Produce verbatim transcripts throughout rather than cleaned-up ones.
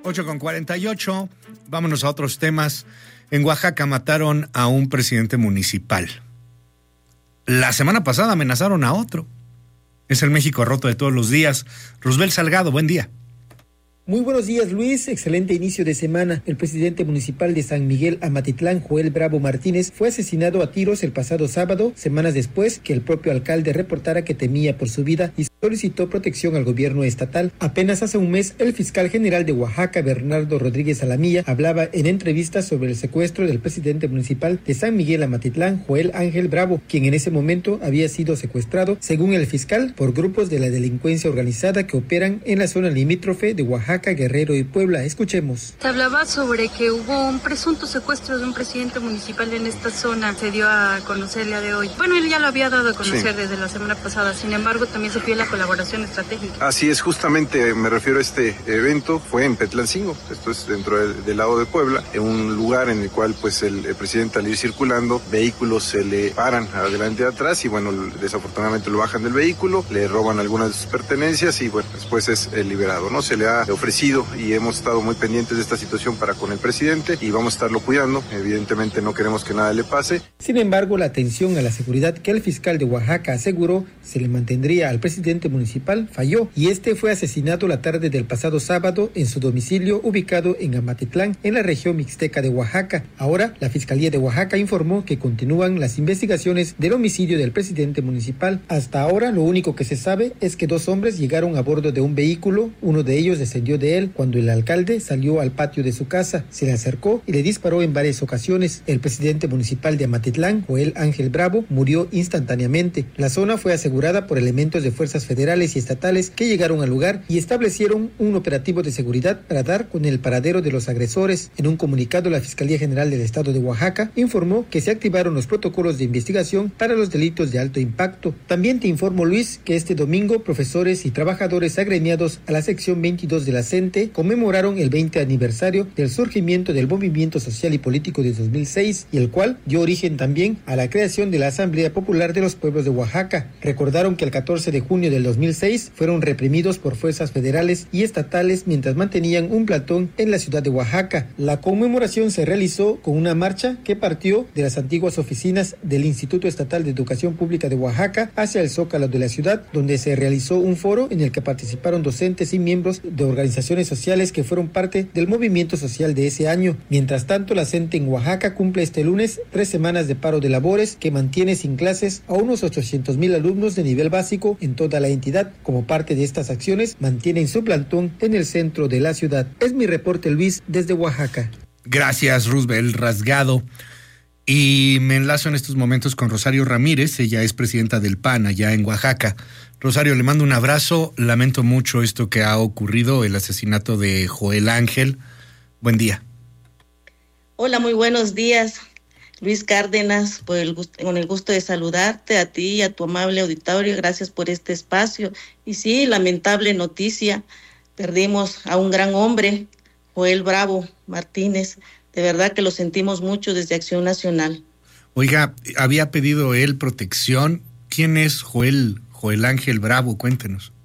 ocho con cuarenta y ocho, vámonos a otros temas. En Oaxaca mataron a un presidente municipal. La semana pasada amenazaron a otro. Es el México roto de todos los días. Roosbel Salgado, buen día. Muy buenos días, Luis. Excelente inicio de semana. El presidente municipal de San Miguel Amatitlán, Joel Bravo Martínez, fue asesinado a tiros el pasado sábado, semanas después que el propio alcalde reportara que temía por su vida y solicitó protección al gobierno estatal. Apenas hace un mes, el fiscal general de Oaxaca, Bernardo Rodríguez Alamilla, hablaba en entrevistas sobre el secuestro del presidente municipal de San Miguel Amatitlán, Joel Ángel Bravo, quien en ese momento había sido secuestrado, según el fiscal, por grupos de la delincuencia organizada que operan en la zona limítrofe de Oaxaca, Guerrero y Puebla. Escuchemos. Se hablaba sobre que hubo un presunto secuestro de un presidente municipal en esta zona. Se dio a conocer el día de hoy. Bueno, él ya lo había dado a conocer sí. desde la semana pasada. Sin embargo, también se pide la colaboración estratégica. Así es, justamente me refiero a este evento. Fue en Petlancingo, esto es dentro del, del lado de Puebla, en un lugar en el cual pues el, el presidente, al ir circulando, vehículos se le paran adelante y atrás y bueno, desafortunadamente lo bajan del vehículo, le roban algunas de sus pertenencias y bueno, después es eh, liberado, ¿no? Se le ha ofrecido y hemos estado muy pendientes de esta situación para con el presidente y vamos a estarlo cuidando. Evidentemente no queremos que nada le pase. Sin embargo, la atención a la seguridad que el fiscal de Oaxaca aseguró se le mantendría al presidente municipal falló y este fue asesinado la tarde del pasado sábado en su domicilio ubicado en Amatitlán, en la región mixteca de Oaxaca. Ahora, la Fiscalía de Oaxaca informó que continúan las investigaciones del homicidio del presidente municipal. Hasta ahora, lo único que se sabe es que dos hombres llegaron a bordo de un vehículo, uno de ellos descendió de él cuando el alcalde salió al patio de su casa, se le acercó y le disparó en varias ocasiones. El presidente municipal de Amatitlán, Joel Ángel Bravo, murió instantáneamente. La zona fue asegurada por elementos de fuerzas federales y estatales que llegaron al lugar y establecieron un operativo de seguridad para dar con el paradero de los agresores. En un comunicado, la Fiscalía General del Estado de Oaxaca informó que se activaron los protocolos de investigación para los delitos de alto impacto. También te informo, Luis, que este domingo profesores y trabajadores agremiados a la sección veintidós de la CENTE conmemoraron el veinte aniversario del surgimiento del movimiento social y político de dos mil seis y el cual dio origen también a la creación de la Asamblea Popular de los Pueblos de Oaxaca. Recordaron que el catorce de junio del dos mil seis fueron reprimidos por fuerzas federales y estatales mientras mantenían un plantón en la ciudad de Oaxaca. La conmemoración se realizó con una marcha que partió de las antiguas oficinas del Instituto Estatal de Educación Pública de Oaxaca hacia el Zócalo de la ciudad, donde se realizó un foro en el que participaron docentes y miembros de organizaciones sociales que fueron parte del movimiento social de ese año. Mientras tanto, la CENTE en Oaxaca cumple este lunes tres semanas de paro de labores que mantiene sin clases a unos ochocientos mil alumnos de nivel básico en toda la entidad. Como parte de estas acciones, mantienen su plantón en el centro de la ciudad. Es mi reporte, Luis, desde Oaxaca. Gracias, Roosbel Rasgado. Y me enlazo en estos momentos con Rosario Ramírez, ella es presidenta del P A N allá en Oaxaca. Rosario, le mando un abrazo, lamento mucho esto que ha ocurrido, el asesinato de Joel Ángel. Buen día. Hola, muy buenos días, Luis Cárdenas, por el gusto, con el gusto de saludarte a ti y a tu amable auditorio, gracias por este espacio. Y sí, lamentable noticia, perdimos a un gran hombre, Joel Bravo Martínez. De verdad que lo sentimos mucho desde Acción Nacional. Oiga, había pedido él protección. ¿Quién es Joel, Joel Ángel Bravo? Cuéntenos.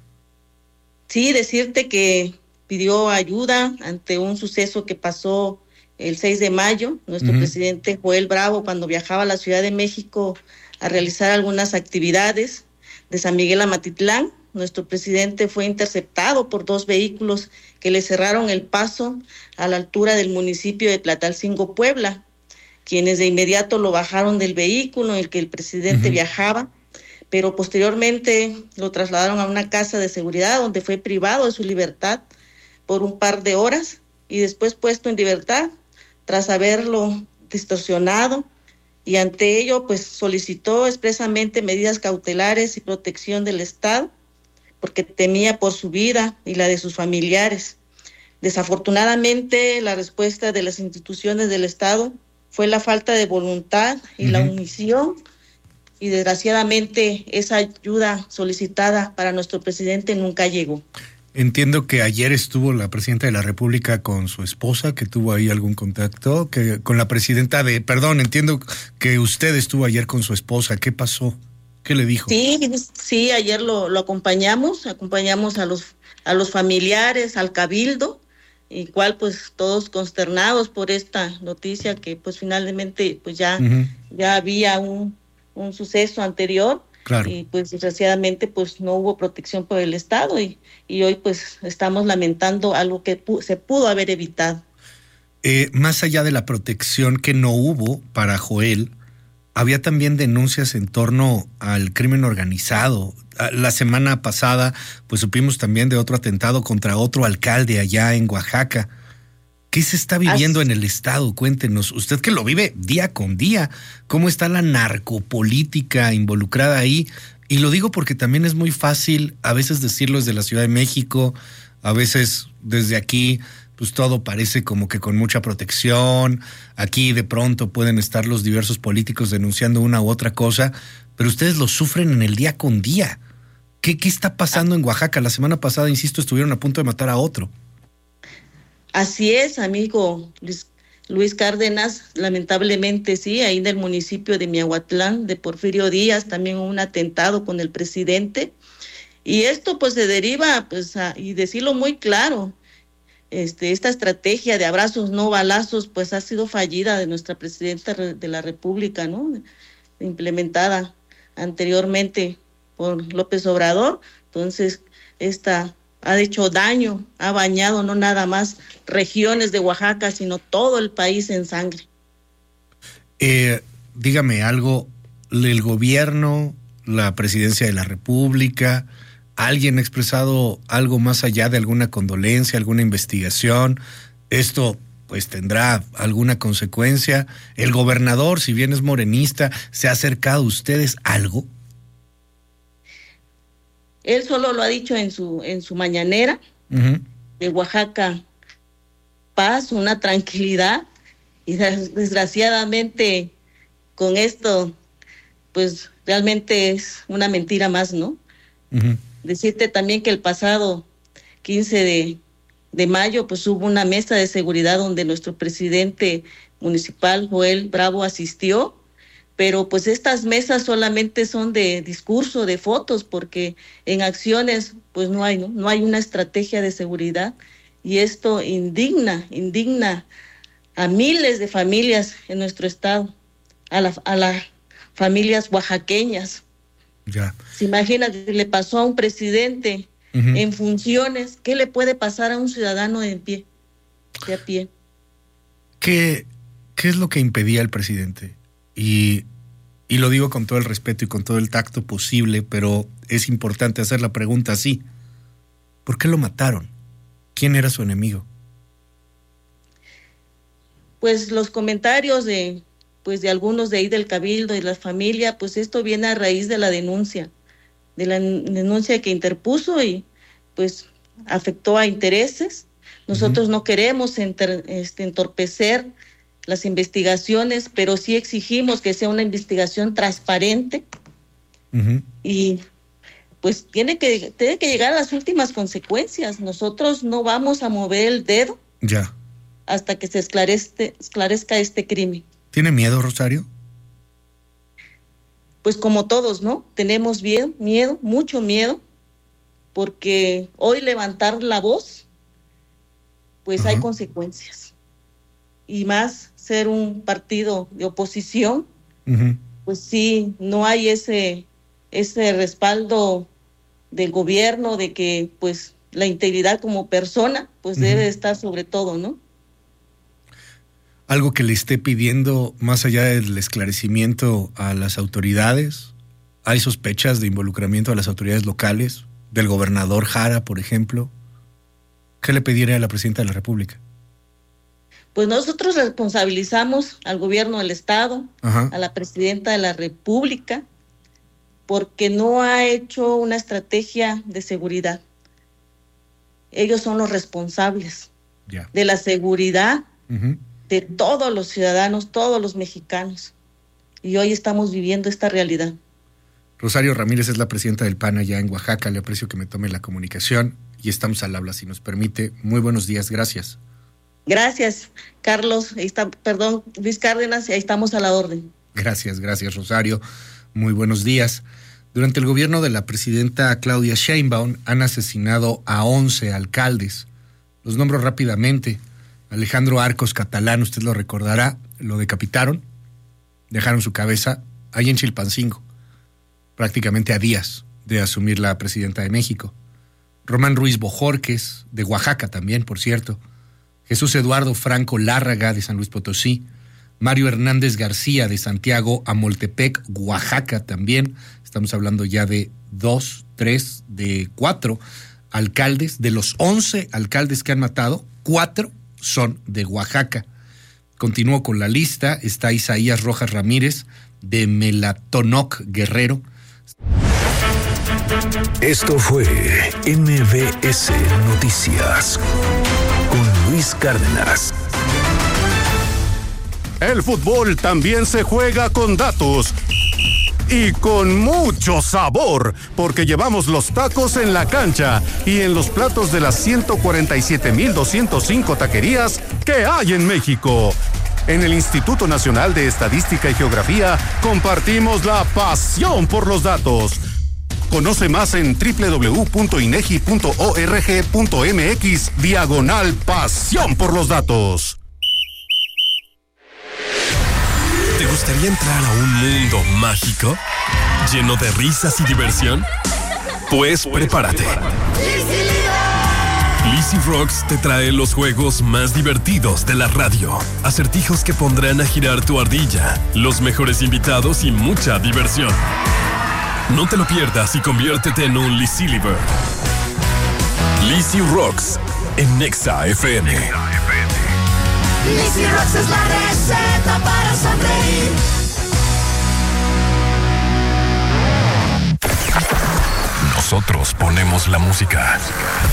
Sí, decirte que pidió ayuda ante un suceso que pasó el seis de mayo. Nuestro uh-huh. presidente Joel Bravo, cuando viajaba a la Ciudad de México a realizar algunas actividades de San Miguel Amatitlán, nuestro presidente fue interceptado por dos vehículos que le cerraron el paso a la altura del municipio de Tlatalcingo, Puebla, quienes de inmediato lo bajaron del vehículo en el que el presidente uh-huh. viajaba, pero posteriormente lo trasladaron a una casa de seguridad donde fue privado de su libertad por un par de horas y después puesto en libertad tras haberlo distorsionado, y ante ello pues solicitó expresamente medidas cautelares y protección del Estado porque temía por su vida y la de sus familiares. Desafortunadamente, la respuesta de las instituciones del Estado fue la falta de voluntad y uh-huh. la omisión, y desgraciadamente esa ayuda solicitada para nuestro presidente nunca llegó. Entiendo que ayer estuvo la presidenta de la República con su esposa, que tuvo ahí algún contacto, que con la presidenta de, perdón, entiendo que usted estuvo ayer con su esposa. ¿Qué pasó? ¿Qué le dijo? Sí, sí, ayer lo, lo acompañamos, acompañamos a los, a los familiares, al cabildo, igual pues todos consternados por esta noticia que pues finalmente pues ya, uh-huh. ya había un, un suceso anterior. Claro. Y pues desgraciadamente pues no hubo protección por el Estado y, y hoy pues estamos lamentando algo que pu- se pudo haber evitado. Eh, más allá de la protección que no hubo para Joel, había también denuncias en torno al crimen organizado. La semana pasada pues supimos también de otro atentado contra otro alcalde allá en Oaxaca. ¿Qué se está viviendo Así. en el estado? Cuéntenos, usted que lo vive día con día, ¿cómo está la narcopolítica involucrada ahí? Y lo digo porque también es muy fácil a veces decirlo desde la Ciudad de México, a veces desde aquí, pues todo parece como que con mucha protección, aquí de pronto pueden estar los diversos políticos denunciando una u otra cosa, pero ustedes lo sufren en el día con día. ¿Qué, qué está pasando en Oaxaca? La semana pasada, insisto, estuvieron a punto de matar a otro. Así es, amigo Luis, Luis Cárdenas, lamentablemente sí, ahí en el municipio de Miahuatlán, de Porfirio Díaz, también hubo un atentado con el presidente, y esto pues se deriva, pues, a, y decirlo muy claro, este, esta estrategia de abrazos no balazos, pues ha sido fallida de nuestra presidenta de la República, ¿no? Implementada anteriormente por López Obrador, entonces esta ha hecho daño, ha bañado no nada más regiones de Oaxaca, sino todo el país en sangre. Eh, dígame algo, el gobierno, la presidencia de la República, ¿alguien ha expresado algo más allá de alguna condolencia, alguna investigación? Esto pues tendrá alguna consecuencia. El gobernador, si bien es morenista, ¿se ha acercado a ustedes algo? Él solo lo ha dicho en su en su mañanera, uh-huh. de Oaxaca, paz, una tranquilidad, y desgraciadamente con esto, pues realmente es una mentira más, ¿no? Uh-huh. Decirte también que el pasado quince de mayo, pues hubo una mesa de seguridad donde nuestro presidente municipal, Joel Bravo, asistió, pero pues estas mesas solamente son de discurso, de fotos, porque en acciones pues no hay, ¿no? No hay una estrategia de seguridad, y esto indigna, indigna a miles de familias en nuestro estado, a la, a las familias oaxaqueñas. Ya. Se imagina, le pasó a un presidente uh-huh. en funciones, ¿qué le puede pasar a un ciudadano de pie, de a pie? ¿Qué, qué es lo que impedía al presidente? Y, y lo digo con todo el respeto y con todo el tacto posible, pero es importante hacer la pregunta así. ¿Por qué lo mataron? ¿Quién era su enemigo? Pues los comentarios de, pues de algunos de ahí del Cabildo y la familia, pues esto viene a raíz de la denuncia, de la denuncia que interpuso y pues afectó a intereses. Nosotros uh-huh. no queremos enter, este, entorpecer las investigaciones, pero sí exigimos que sea una investigación transparente uh-huh. y pues tiene que, tiene que llegar a las últimas consecuencias. Nosotros no vamos a mover el dedo ya. hasta que se esclarezca, esclarezca este crimen. ¿Tiene miedo, Rosario? Pues como todos, ¿no? Tenemos miedo, miedo, mucho miedo, porque hoy levantar la voz, pues uh-huh. hay consecuencias. Y más ser un partido de oposición, uh-huh. pues sí, no hay ese, ese respaldo del gobierno de que pues la integridad como persona pues uh-huh. debe estar sobre todo, ¿no? Algo que le esté pidiendo más allá del esclarecimiento a las autoridades. ¿Hay sospechas de involucramiento a las autoridades locales? Del gobernador Jara, por ejemplo. ¿Qué le pediría a la presidenta de la República? Pues nosotros responsabilizamos al gobierno del estado, Ajá. a la presidenta de la República, porque no ha hecho una estrategia de seguridad. Ellos son los responsables yeah. de la seguridad uh-huh. de todos los ciudadanos, todos los mexicanos. Y hoy estamos viviendo esta realidad. Rosario Ramírez es la presidenta del P A N allá en Oaxaca. Le aprecio que me tome la comunicación y estamos al habla, si nos permite. Muy buenos días, gracias. Gracias, Carlos. Ahí está, perdón, Luis Cárdenas, y ahí estamos a la orden. Gracias, gracias, Rosario. Muy buenos días. Durante el gobierno de la presidenta Claudia Sheinbaum han asesinado a once alcaldes. Los nombro rápidamente. Alejandro Arcos Catalán, usted lo recordará, lo decapitaron, dejaron su cabeza ahí en Chilpancingo, prácticamente a días de asumir la presidenta de México. Román Ruiz Bojorques, de Oaxaca también, por cierto. Jesús Eduardo Franco Lárraga, de San Luis Potosí. Mario Hernández García, de Santiago Amoltepec, Oaxaca también. Estamos hablando ya de dos, tres, de cuatro alcaldes. De los once alcaldes que han matado, cuatro son de Oaxaca. Continúo con la lista. Está Isaías Rojas Ramírez, de Melatonoc, Guerrero. Esto fue M B S Noticias con Luis Cárdenas. El fútbol también se juega con datos y con mucho sabor, porque llevamos los tacos en la cancha y en los platos de las ciento cuarenta y siete mil doscientas cinco taquerías que hay en México. En el Instituto Nacional de Estadística y Geografía compartimos la pasión por los datos. Conoce más en doble u doble u doble u punto inegi punto org punto mx diagonal pasión por los datos. ¿Te gustaría entrar a un mundo mágico? ¿Lleno de risas y diversión? Pues prepárate. Lizzy Rocks te trae los juegos más divertidos de la radio. Acertijos que pondrán a girar tu ardilla, los mejores invitados y mucha diversión. No te lo pierdas y conviértete en un Lizzy Liver. Lizzy Rocks en Nexa F M. Lizzy Rocks es la receta para sonreír. Nosotros ponemos la música.